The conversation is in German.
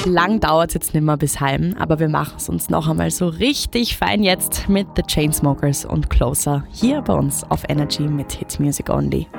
lang dauert es jetzt nicht mehr bis heim, aber wir machen es uns noch einmal so richtig fein jetzt mit The Chainsmokers und Closer hier bei uns auf Energy mit Hit Music Only.